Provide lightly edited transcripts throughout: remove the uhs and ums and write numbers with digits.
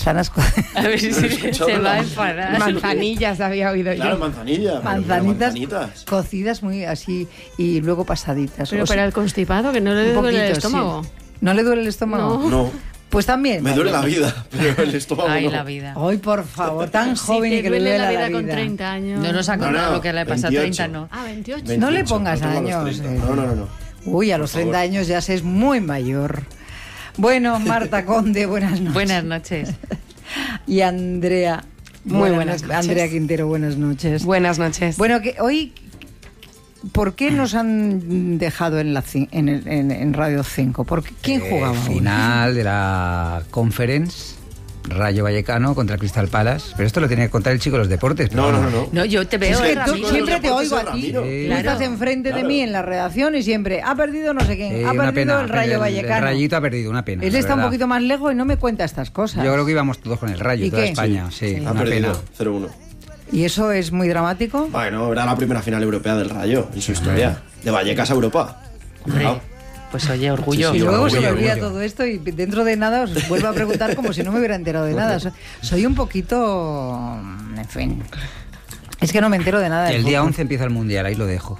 Manzanas A ver si se va a enfadar. Manzanillas había oído Claro, yo. manzanillas. manzanitas cocidas muy así y luego pasaditas. Pero para el constipado, que no le un duele el poquito, estómago. sí. ¿No le duele el estómago? No, Pues también. me duele la vida, pero el estómago Ay, no. la vida. Ay, por favor, tan joven Si y te que le duele duele la vida con vida. 30 años. No nos ha contado No, lo que le pasa a 28. 30, no. Ah, 28. 28, No le pongas no tengo los años, 30. No. Uy, a los Por 30 favor. años ya se es muy mayor. Bueno, Marta Conde, buenas noches. Buenas noches. Y Andrea. Muy buenas noches. Andrea Quintero, buenas noches. Buenas noches. Bueno, que hoy, ¿por qué nos han dejado en Radio 5? ¿Quién jugaba hoy? Final de la Conference, Rayo Vallecano contra Crystal Palace. Pero esto lo tenía que contar el chico de los deportes. pero No. No, yo te veo, Es que Ramiro. siempre te Deportes oigo es a ti. Ramiro. Tú Claro. estás enfrente de Claro. mí en la redacción y siempre ha perdido no sé quién, ha una perdido pena, el Rayo Vallecano. El Rayito ha perdido, una pena. Él la está un verdad. poquito más lejos y no me cuenta estas cosas. Yo creo que íbamos todos con el Rayo, ¿Y toda qué? España. Sí, Ha una perdido pena. 0-1. ¿Y eso es muy dramático? Bueno, era la primera final europea del Rayo en su historia. De Vallecas a Europa. Cuidado. Pues oye, orgullo. Y Sí, luego orgullo, se me olvida orgullo. todo esto y dentro de nada os vuelvo a preguntar como si no me hubiera enterado de nada. Soy un poquito... En fin. Es que no me entero de nada. del El día fútbol. 11 empieza el Mundial, ahí lo dejo.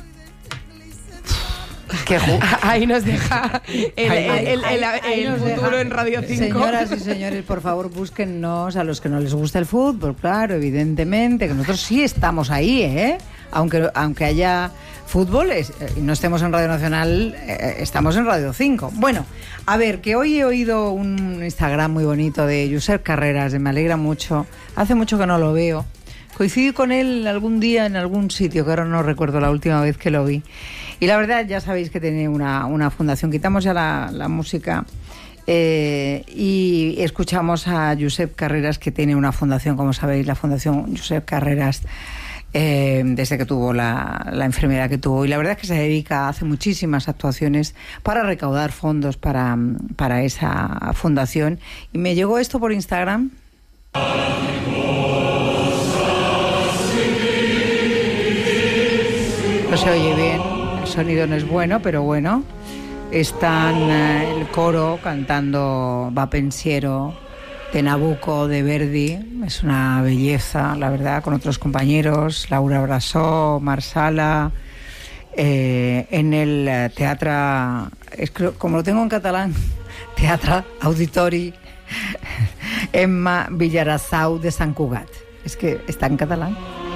Ahí nos deja el Ahí nos futuro deja. en Radio 5. Señoras y señores, por favor, búsquennos a los que no les gusta el fútbol, claro, evidentemente, que nosotros sí estamos ahí, ¿eh? Aunque haya fútbol y no estemos en Radio Nacional, estamos en Radio 5. Bueno, a ver, que hoy he oído un Instagram muy bonito de Josep Carreras, me alegra mucho. Hace mucho que no lo veo. Coincidí con él algún día en algún sitio, que ahora no recuerdo la última vez que lo vi. Y la verdad, ya sabéis que tiene una fundación. Quitamos ya la música y escuchamos a Josep Carreras, que tiene una fundación, como sabéis, la Fundación Josep Carreras, desde que tuvo la enfermedad que tuvo. Y la verdad es que se dedica, hace muchísimas actuaciones para recaudar fondos para esa fundación. Y me llegó esto por Instagram. No se oye bien, el sonido no es bueno, pero bueno. Están el coro cantando Va Pensiero de Nabucco, de Verdi. Es una belleza, la verdad, con otros compañeros, Laura Brasó, Marsala, en el teatro, como lo tengo en catalán, Teatre Auditori Emma Villarasau de Sant Cugat. Es que está en catalán.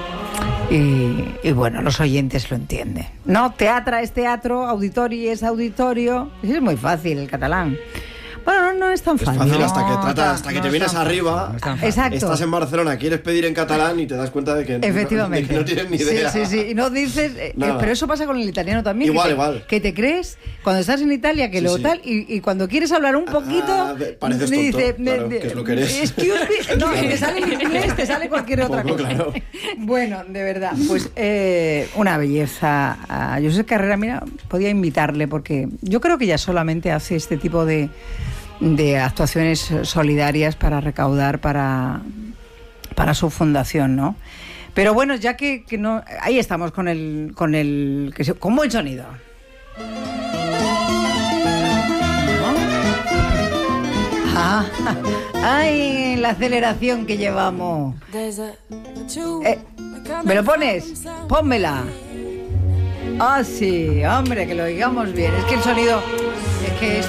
Y bueno, los oyentes lo entienden. No, teatra es teatro, auditori es auditorio. Es muy fácil el catalán. Bueno, no es tan Es fácil. fácil No, hasta que te vienes arriba. No es tan fácil. Exacto. Estás en Barcelona, quieres pedir en catalán y te das cuenta de que Efectivamente. de que no tienes ni idea. Sí. Y no dices. Nada. Pero eso pasa con el italiano también. Igual. Que te crees cuando estás en Italia que Sí, lo sí. tal. Y cuando quieres hablar un poquito. Pareces me tonto, claro, que es lo que eres. Excuse me. No, te sale el inglés, te sale cualquier otra Poco, cosa. claro. Bueno, de verdad. Pues una belleza. A Josep Carrera, mira, podía invitarle porque yo creo que ya solamente hace este tipo de actuaciones solidarias para recaudar para su fundación, ¿no? Pero bueno, ya que no, ahí estamos con buen sonido. ¿No? Ay, la aceleración que llevamos. ¿Me lo pones? Pónmela. Ah, sí, hombre, que lo oigamos bien. Es que el sonido es que